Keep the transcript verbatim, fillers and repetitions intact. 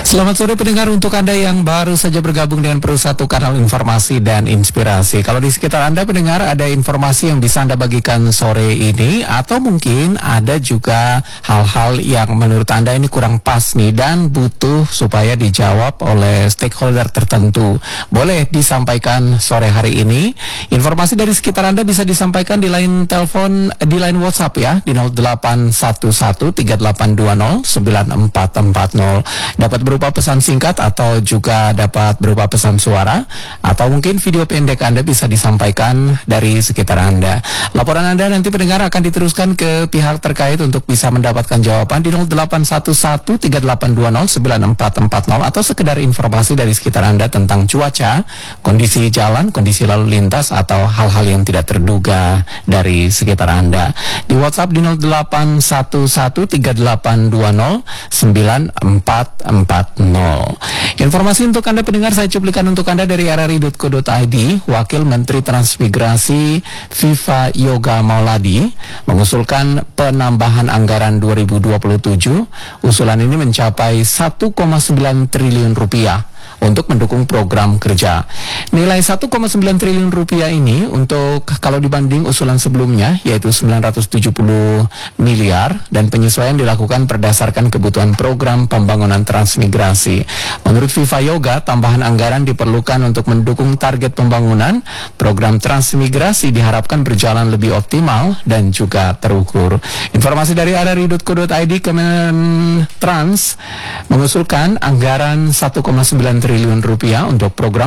Selamat sore pendengar, untuk Anda yang baru saja bergabung dengan Pro satu Kanal Informasi dan Inspirasi. Kalau di sekitar Anda pendengar ada informasi yang bisa Anda bagikan sore ini, atau mungkin ada juga hal-hal yang menurut Anda ini kurang pas nih dan butuh supaya dijawab oleh stakeholder tertentu, boleh disampaikan sore hari ini. Informasi dari sekitar Anda bisa disampaikan di line telepon, di line WhatsApp ya, di nol delapan satu satu tiga delapan dua nol sembilan empat empat nol. Dapat berupa pesan singkat atau juga dapat berupa pesan suara, atau mungkin video pendek Anda bisa disampaikan dari sekitar Anda. Laporan Anda nanti pendengar akan diteruskan ke pihak terkait untuk bisa mendapatkan jawaban di nol delapan satu satu tiga delapan dua nol sembilan empat empat nol, atau sekedar informasi dari sekitar Anda tentang cuaca, kondisi jalan, kondisi lalu lintas, atau hal-hal yang tidak terduga dari sekitar Anda. Di WhatsApp di nol delapan satu satu tiga delapan dua nol sembilan empat empat nol. Informasi untuk Anda pendengar saya cuplikan untuk Anda dari r r i dot co dot i d. Wakil Menteri Transmigrasi Viva Yoga Mauladi mengusulkan penambahan anggaran dua ribu dua puluh tujuh. Usulan ini mencapai satu koma sembilan triliun rupiah untuk mendukung program kerja. Nilai satu koma sembilan triliun rupiah ini untuk kalau dibanding usulan sebelumnya yaitu sembilan ratus tujuh puluh miliar, dan penyesuaian dilakukan berdasarkan kebutuhan program pembangunan transmigrasi. Menurut Viva Yoga, tambahan anggaran diperlukan untuk mendukung target pembangunan. Program transmigrasi diharapkan berjalan lebih optimal dan juga terukur. Informasi dari r r i dot co dot i d, Kementrans mengusulkan anggaran satu koma sembilan triliun rupiah untuk program